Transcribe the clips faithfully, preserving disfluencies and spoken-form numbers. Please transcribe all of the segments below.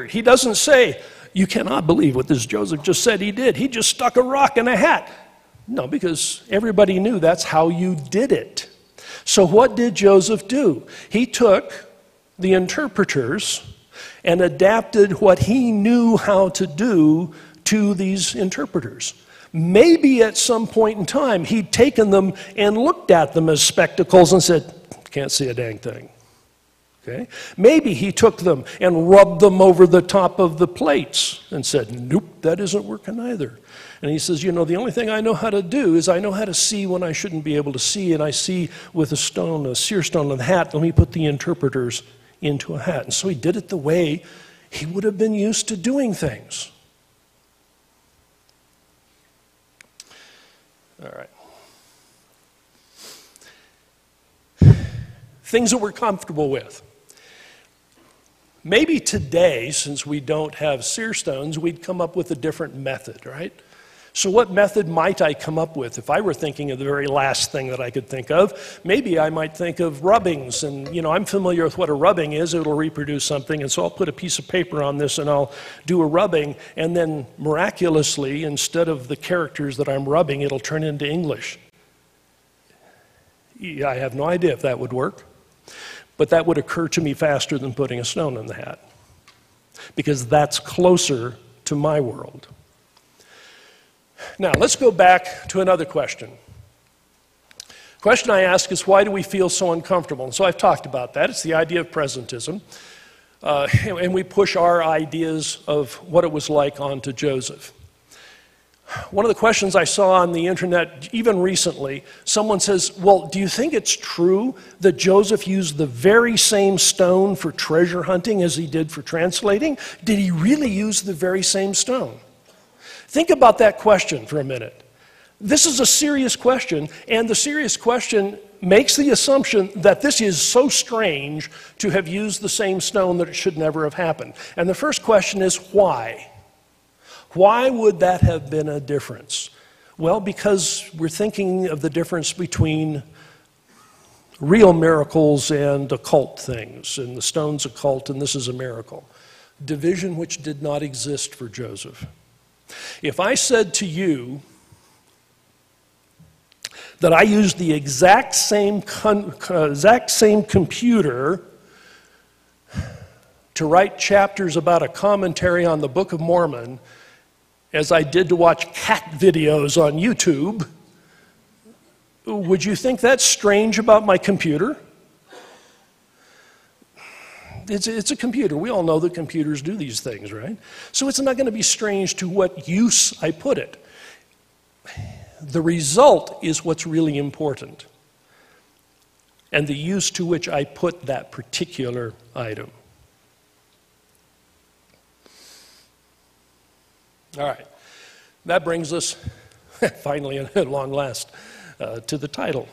weird. He doesn't say, you cannot believe what this Joseph just said he did. He just stuck a rock in a hat. No, because everybody knew that's how you did it. So what did Joseph do? He took the interpreters and adapted what he knew how to do to these interpreters. Maybe at some point in time, he'd taken them and looked at them as spectacles and said, can't see a dang thing. Okay? Maybe he took them and rubbed them over the top of the plates and said, nope, that isn't working either. And he says, you know, the only thing I know how to do is I know how to see when I shouldn't be able to see, and I see with a stone, a seer stone on the hat. Let me put the interpreters into a hat. And so he did it the way he would have been used to doing things. All right. Things that we're comfortable with. Maybe today, since we don't have seer stones, we'd come up with a different method, right? So what method might I come up with? If I were thinking of the very last thing that I could think of, maybe I might think of rubbings. And, you know, I'm familiar with what a rubbing is. It'll reproduce something. And so I'll put a piece of paper on this and I'll do a rubbing. And then miraculously, instead of the characters that I'm rubbing, it'll turn into English. Yeah, I have no idea if that would work. But that would occur to me faster than putting a stone in the hat, because that's closer to my world. Now, let's go back to another question. The question I ask is, why do we feel so uncomfortable? And so I've talked about that. It's the idea of presentism. Uh, and we push our ideas of what it was like onto Joseph. One of the questions I saw on the internet, even recently, someone says, well, do you think it's true that Joseph used the very same stone for treasure hunting as he did for translating? Did he really use the very same stone? Think about that question for a minute. This is a serious question, and the serious question makes the assumption that this is so strange to have used the same stone that it should never have happened. And the first question is, why? Why would that have been a difference? Well, because we're thinking of the difference between real miracles and occult things, and the stone's occult and this is a miracle. Division which did not exist for Joseph. If I said to you that I used the exact same, con exact same computer to write chapters about a commentary on the Book of Mormon as I did to watch cat videos on YouTube, would you think that's strange about my computer? It's, it's a computer. We all know that computers do these things, right? So it's not going to be strange to what use I put it. The result is what's really important, and the use to which I put that particular item. All right, that brings us, finally at long last, uh, to the title.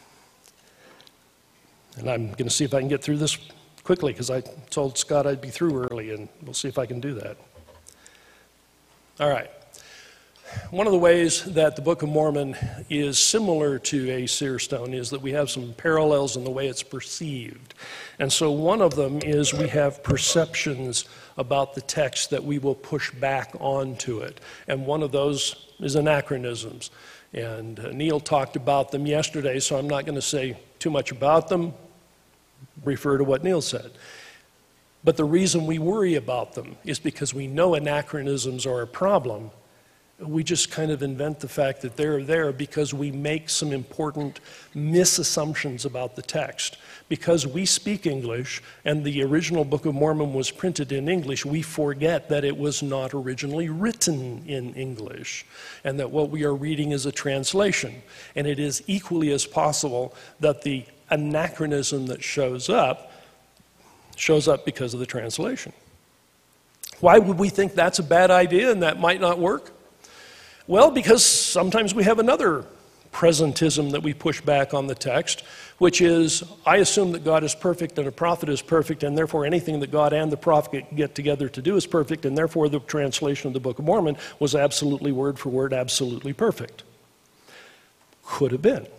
And I'm going to see if I can get through this quickly, because I told Scott I'd be through early, and we'll see if I can do that. All right. One of the ways that the Book of Mormon is similar to a seer stone is that we have some parallels in the way it's perceived. And so one of them is we have perceptions about the text that we will push back onto it. And one of those is anachronisms. And uh, Neil talked about them yesterday, so I'm not going to say too much about them. Refer to what Neil said. But the reason we worry about them is because we know anachronisms are a problem. We just kind of invent the fact that they're there because we make some important misassumptions about the text. Because we speak English and the original Book of Mormon was printed in English, we forget that it was not originally written in English and that what we are reading is a translation. And it is equally as possible that the anachronism that shows up shows up because of the translation. Why would we think that's a bad idea and that might not work? Well, because sometimes we have another presentism that we push back on the text, which is, I assume that God is perfect and a prophet is perfect, and therefore anything that God and the prophet get together to do is perfect, and therefore the translation of the Book of Mormon was absolutely word for word, absolutely perfect. Could have been.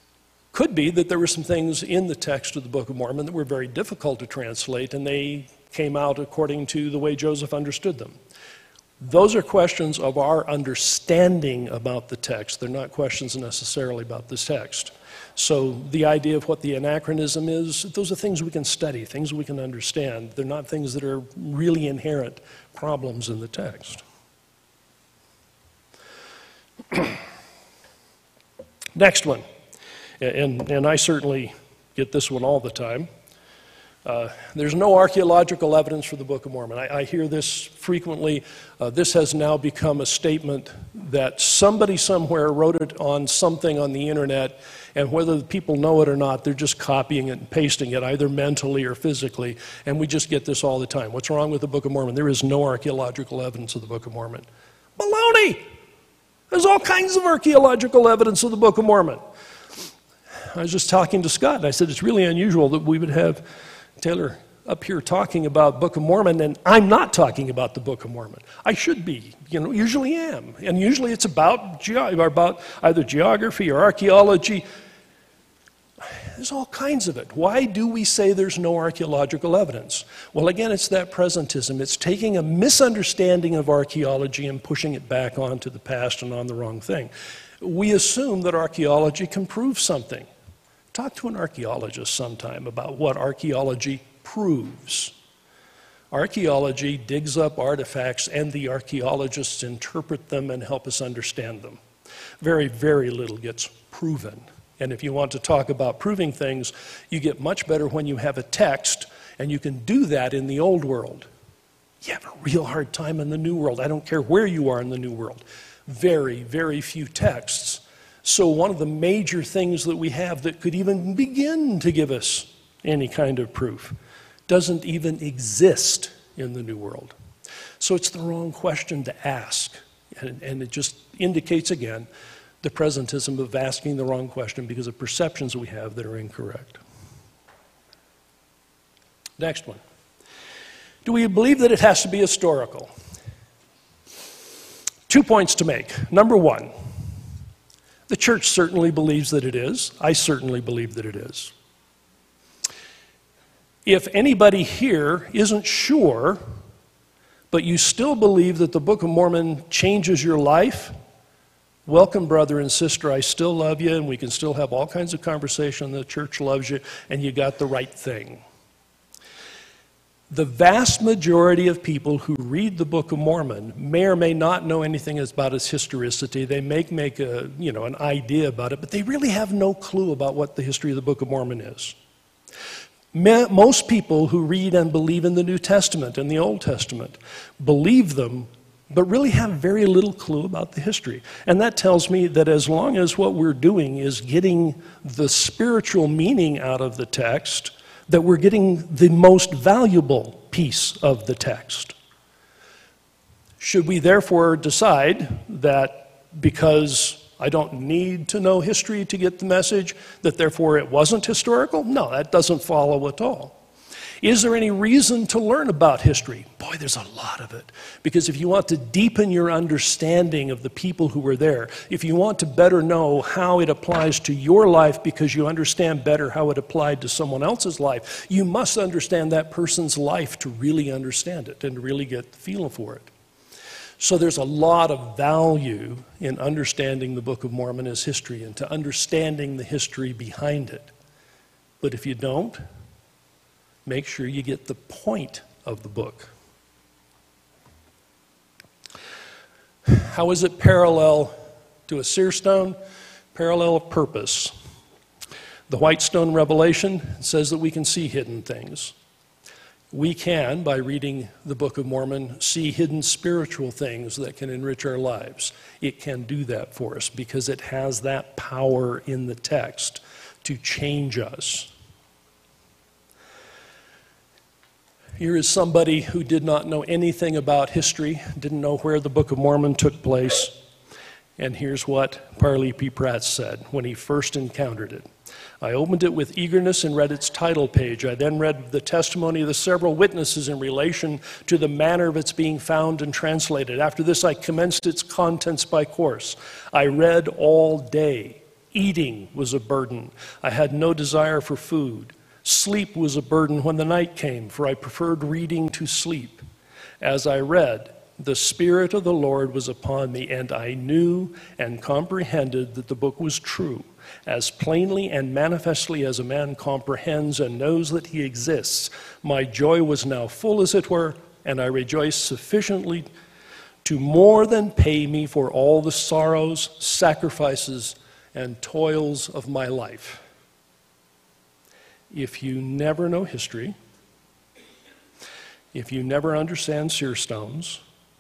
Could be that there were some things in the text of the Book of Mormon that were very difficult to translate, and they came out according to the way Joseph understood them. Those are questions of our understanding about the text. They're not questions necessarily about the text. So the idea of what the anachronism is, those are things we can study, things we can understand. They're not things that are really inherent problems in the text. Next one, and, and I certainly get this one all the time. Uh, there's no archaeological evidence for the Book of Mormon. I, I hear this frequently. Uh, this has now become a statement that somebody somewhere wrote it on something on the internet, and whether the people know it or not, they're just copying it and pasting it, either mentally or physically, and we just get this all the time. What's wrong with the Book of Mormon? There is no archaeological evidence of the Book of Mormon. Baloney! There's all kinds of archaeological evidence of the Book of Mormon. I was just talking to Scott, and I said it's really unusual that we would have Taylor up here talking about Book of Mormon, and I'm not talking about the Book of Mormon. I should be, you know, usually am. And usually it's about, ge- about either geography or archaeology. There's all kinds of it. Why do we say there's no archaeological evidence? Well, again, it's that presentism. It's taking a misunderstanding of archaeology and pushing it back onto the past and on the wrong thing. We assume that archaeology can prove something. Talk to an archaeologist sometime about what archaeology proves. Archaeology digs up artifacts, and the archaeologists interpret them and help us understand them. Very, very little gets proven. And if you want to talk about proving things, you get much better when you have a text, and you can do that in the old world. You have a real hard time in the new world. I don't care where you are in the new world. Very, very few texts. So one of the major things that we have that could even begin to give us any kind of proof doesn't even exist in the New World. So it's the wrong question to ask. And, and it just indicates, again, the presentism of asking the wrong question because of perceptions we have that are incorrect. Next one. Do we believe that it has to be historical? Two points to make. Number one, the church certainly believes that it is. I certainly believe that it is. If anybody here isn't sure, but you still believe that the Book of Mormon changes your life, welcome, brother and sister. I still love you, and we can still have all kinds of conversation. The church loves you, and you got the right thing. The vast majority of people who read the Book of Mormon may or may not know anything about its historicity. They may make a, you know, an idea about it, but they really have no clue about what the history of the Book of Mormon is. Most people who read and believe in the New Testament and the Old Testament believe them, but really have very little clue about the history. And that tells me that as long as what we're doing is getting the spiritual meaning out of the text, that we're getting the most valuable piece of the text. Should we therefore decide that because I don't need to know history to get the message, that therefore it wasn't historical? No, that doesn't follow at all. Is there any reason to learn about history? Boy, there's a lot of it. Because if you want to deepen your understanding of the people who were there, if you want to better know how it applies to your life because you understand better how it applied to someone else's life, you must understand that person's life to really understand it and to really get the feel for it. So there's a lot of value in understanding the Book of Mormon as history and to understanding the history behind it. But if you don't, make sure you get the point of the book. How is it parallel to a seer stone? Parallel of purpose. The white stone revelation says that we can see hidden things. We can, by reading the Book of Mormon, see hidden spiritual things that can enrich our lives. It can do that for us because it has that power in the text to change us. Here is somebody who did not know anything about history, didn't know where the Book of Mormon took place, and here's what Parley P. Pratt said when he first encountered it. I opened it with eagerness and read its title page. I then read the testimony of the several witnesses in relation to the manner of its being found and translated. After this, I commenced its contents by course. I read all day. Eating was a burden. I had no desire for food. Sleep was a burden when the night came, for I preferred reading to sleep. As I read, the Spirit of the Lord was upon me, and I knew and comprehended that the book was true, as plainly and manifestly as a man comprehends and knows that he exists. My joy was now full, as it were, and I rejoiced sufficiently to more than pay me for all the sorrows, sacrifices, and toils of my life. If you never know history, if you never understand seer stones,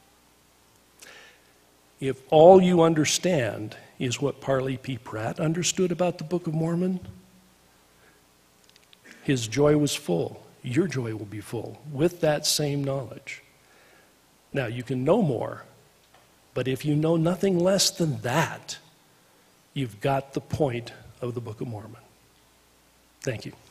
if all you understand is what Parley P. Pratt understood about the Book of Mormon, his joy was full. Your joy will be full with that same knowledge. Now, you can know more, but if you know nothing less than that, you've got the point of the Book of Mormon. Thank you.